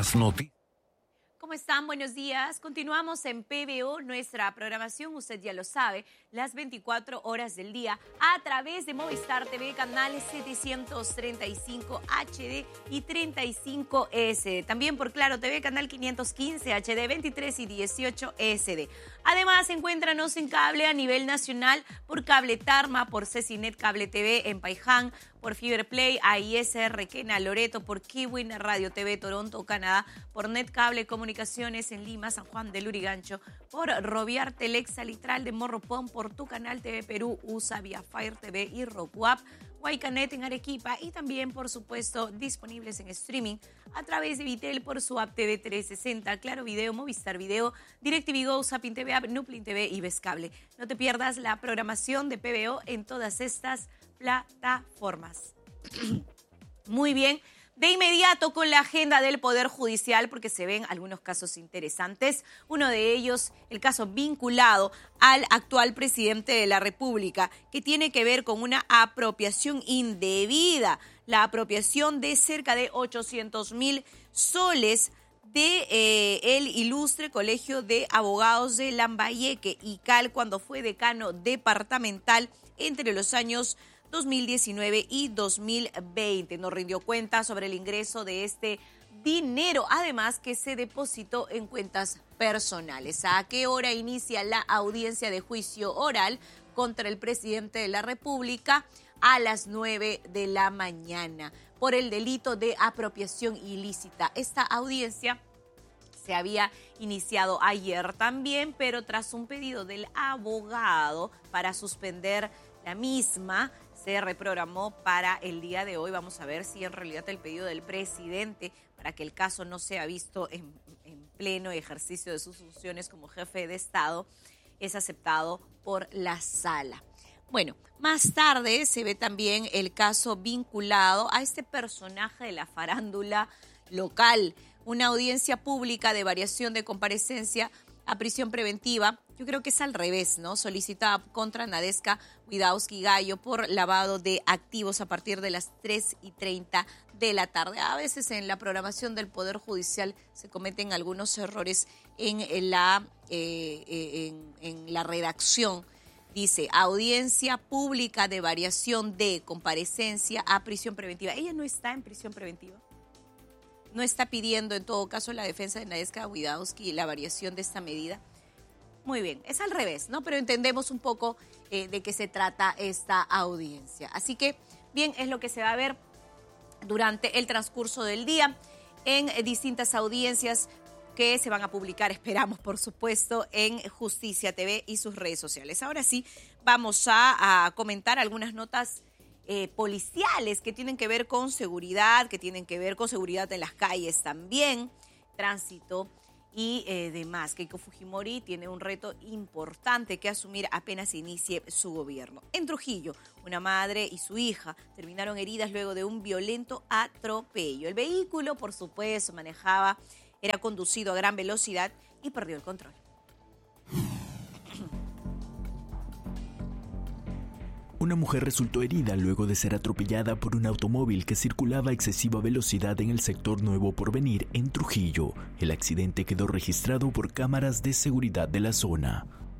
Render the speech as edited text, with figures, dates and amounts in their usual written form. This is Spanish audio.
Las noticias. ¿Cómo están? Buenos días. Continuamos en PBO, nuestra programación, usted ya lo sabe, las 24 horas del día a través de Movistar TV, canales 735 HD y 35 SD. También por Claro TV, canal 515 HD, 23 y 18 SD. Además, encuéntranos en cable a nivel nacional por Cable Tarma, por Cecinet Cable TV en Paiján, por Fiberplay, AISR Quena, Loreto, por Kiwin Radio TV Toronto, Canadá, por Netcable Comunicaciones en Lima, San Juan del Lurigancho, por Roviar Telexa Litral de Morropón, por Tu Canal TV Perú, USA, Vía Fire TV y RockWap, Guaycanet en Arequipa y también, por supuesto, disponibles en streaming a través de Vitel por su app TV 360, Claro Video, Movistar Video, DirecTV Go, Zapping TV App, Nuplin TV y Vescable. No te pierdas la programación de PBO en todas estas plataformas. Muy bien, de inmediato con la agenda del Poder Judicial, porque se ven algunos casos interesantes. Uno de ellos, el caso vinculado al actual presidente de la República, que tiene que ver con una apropiación indebida, la apropiación de cerca de 800,000 soles de el ilustre Colegio de Abogados de Lambayeque, ICAL, cuando fue decano departamental entre los años 2019 y 2020. Nos rindió cuenta sobre el ingreso de este dinero, además que se depositó en cuentas personales. ¿A qué hora inicia la audiencia de juicio oral contra el presidente de la República? A las 9 de la mañana, por el delito de apropiación ilícita. Esta audiencia se había iniciado ayer también, pero tras un pedido del abogado para suspender la misma, se reprogramó para el día de hoy. Vamos a ver si en realidad el pedido del presidente para que el caso no sea visto en pleno ejercicio de sus funciones como jefe de Estado es aceptado por la sala. Bueno, más tarde se ve también el caso vinculado a este personaje de la farándula local. Una audiencia pública de variación de comparecencia a prisión preventiva, yo creo que es al revés, ¿no? Solicitada contra Nadeska Widawski Gallo por lavado de activos a partir de las 3:30 de la tarde. A veces en la programación del Poder Judicial se cometen algunos errores en la redacción. Dice, audiencia pública de variación de comparecencia a prisión preventiva. Ella no está en prisión preventiva. No está pidiendo, en todo caso, la defensa de Nadeska Widawski y la variación de esta medida. Muy bien, es al revés, ¿no? Pero entendemos un poco de qué se trata esta audiencia. Así que, bien, es lo que se va a ver durante el transcurso del día en distintas audiencias que se van a publicar, esperamos, por supuesto, en Justicia TV y sus redes sociales. Ahora sí, vamos a comentar algunas notas policiales que tienen que ver con seguridad, en las calles también, tránsito y demás. Keiko Fujimori tiene un reto importante que asumir apenas inicie su gobierno. En Trujillo, una madre y su hija terminaron heridas luego de un violento atropello. El vehículo, por supuesto, era conducido a gran velocidad y perdió el control. Una mujer resultó herida luego de ser atropellada por un automóvil que circulaba a excesiva velocidad en el sector Nuevo Porvenir, en Trujillo. El accidente quedó registrado por cámaras de seguridad de la zona.